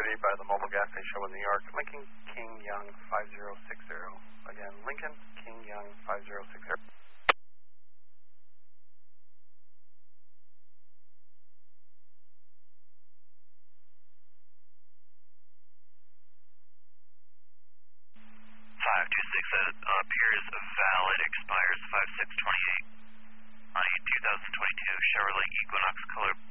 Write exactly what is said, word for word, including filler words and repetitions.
ready by the mobile gas station in New York. Lincoln King Young five zero six zero. Again, Lincoln King Young five zero six zero. five two six, that appears valid, expires five six twenty-eight on a two thousand twenty-two Chevrolet Equinox color